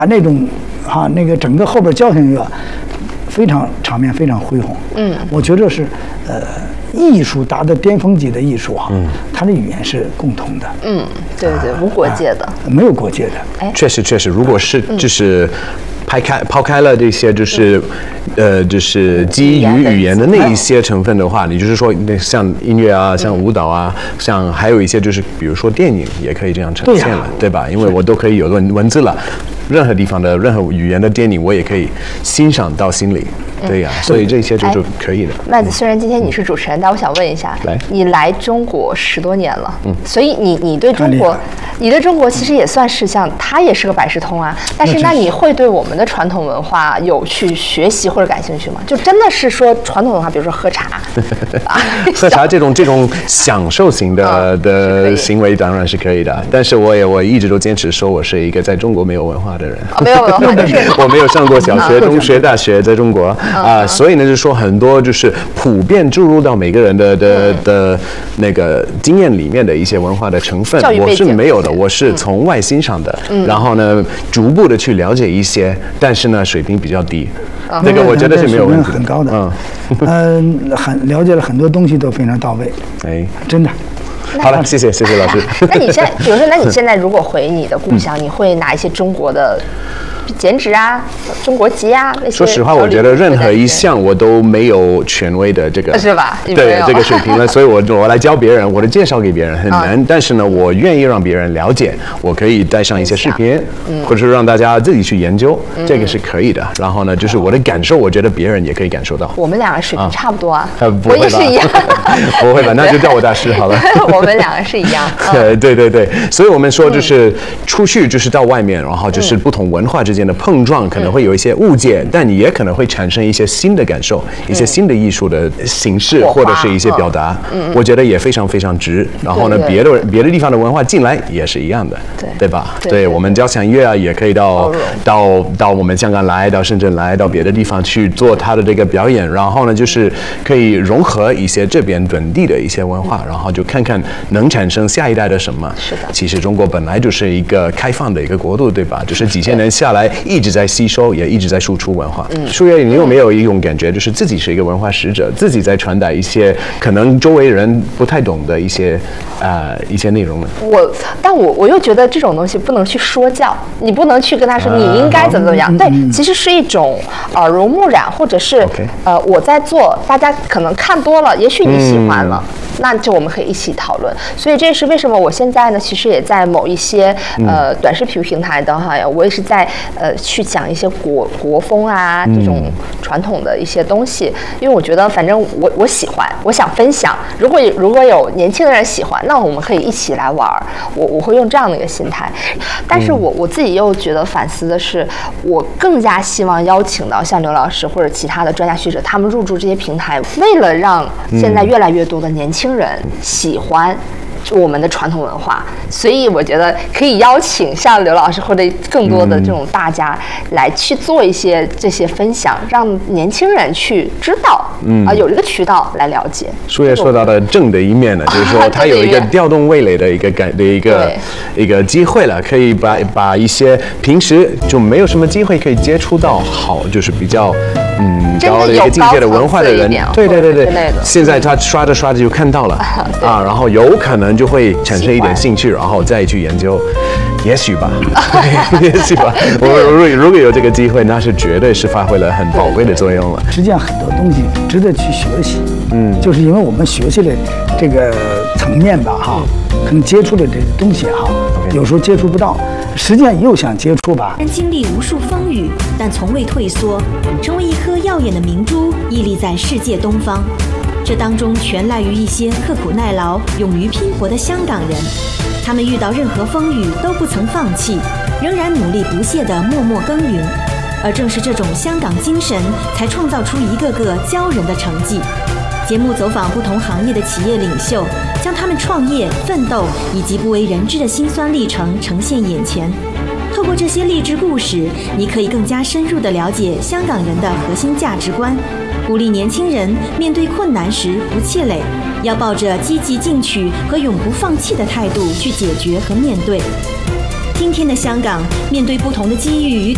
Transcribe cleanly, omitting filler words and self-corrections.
那种那个整个后边交响乐非常场面非常恢宏。我觉得是艺术达到巅峰级的艺术它的语言是共通的。 对，无国界的， 没有国界的。 确实，如果是就是抛开了这些就是基于语言的那一些成分的话，你就是说像音乐啊，像舞蹈啊，像还有一些就是比如说电影也可以这样呈现了，对吧？因为我都可以有文字了，任何地方的任何语言的电影我也可以欣赏到心里。对呀，所以这些就是可以的。 麦子，虽然今天你是主持人，但我想问一下，你来中国10多年了，所以你对中国其实也算是像它也是个百事通啊。但是那你会对我们的传统文化有去学习或者感兴趣吗？就真的是说传统文化，比如说喝茶， 喝茶这种享受型的行为当然是可以的。但是我一直都坚持说我是一个在中国没有文化的人。 没有文化， 我没有上过小学、中学、大学，在中国。所以呢，就是说很多就是普遍注入到每个人的那个经验里面的一些文化的成分，我是没有的，我是从外欣赏的，然后呢，逐步的去了解一些，但是呢，水平比较低，这个我觉得是没有问题的， 很高的，很了解了很多东西都非常到位，真的。 好了，谢谢老师。 那你现在，比如说，那你现在如果回你的故乡，你会拿一些中国的剪纸啊、中国籍啊那些？ 说实话，我觉得任何一项我都没有权威的这个， 是吧？ 对这个水平了，所以我来教别人，我的介绍给别人很难。但是呢，我愿意让别人了解，我可以带上一些视频，或者是让大家自己去研究，这个是可以的。然后呢，就是我的感受，我觉得别人也可以感受到。 我们两个水平差不多啊， 我也是一样。 不会吧？那就叫我大师好了。 我们两个是一样。 对，所以我们说就是出去就是到外面，然后就是不同文化之间的碰撞，可能会有一些误解，但你也可能会产生一些新的感受，一些新的艺术的形式或者是一些表达。我觉得也非常非常值。然后呢，别的地方的文化进来也是一样的，对吧？对，我们交响乐啊，也可以到我们香港来，到深圳来，到别的地方去做它的这个表演。然后呢，就是可以融合一些这边本地的一些文化，然后就看看能产生下一代的什么。 是的。 其实中国本来就是一个开放的一个国度，对吧？就是几千年下来一直在吸收，也一直在输出文化。舒月，你有没有一种感觉，就是自己是一个文化使者，自己在传达一些可能周围人不太懂的一些内容呢？ 但我又觉得这种东西不能去说教，你不能去跟他说你应该怎么样。对，其实是一种耳濡目染，或者是我在做，大家可能看多了，也许你喜欢了，那就我们可以一起讨论。所以这是为什么我现在呢，其实也在某一些短视频平台的我也是在去讲一些国风啊这种传统的一些东西，因为我觉得反正我喜欢，我想分享。如果有年轻的人喜欢，那我们可以一起来玩。我会用这样的一个心态。但是我自己又觉得反思的是，我更加希望邀请到像刘老师或者其他的专家学者，他们入驻这些平台，为了让现在越来越多的年轻人喜欢我们的传统文化，所以我觉得可以邀请像刘老师或者更多的这种大家来去做一些这些分享，让年轻人去知道，有一个渠道来了解。 舒月说到的正的一面呢，就是说它有一个调动味蕾的一个机会了，可以把一些平时就没有什么机会可以接触到好，就是比较高的一个境界的文化的人，对，现在他刷着就看到了然后有可能就会产生一点兴趣，然后再去研究，也许吧。如果有这个机会，那是绝对是发挥了很宝贵的作用了。 实际上很多东西值得去学习，就是因为我们学习的这个层面吧，可能接触的这些东西有时候接触不到，实际上又想接触吧。 经历无数风雨，但从未退缩，成为一颗耀眼的明珠，屹立在世界东方。这当中全赖于一些刻苦耐劳、勇于拼搏的香港人，他们遇到任何风雨都不曾放弃，仍然努力不懈地默默耕耘。而正是这种香港精神，才创造出一个个骄人的成绩。节目走访不同行业的企业领袖，将他们创业、奋斗以及不为人知的辛酸历程呈现眼前。透过这些励志故事，你可以更加深入地了解香港人的核心价值观，鼓励年轻人面对困难时不气馁，要抱着积极进取和永不放弃的态度去解决和面对。今天的香港，面对不同的机遇与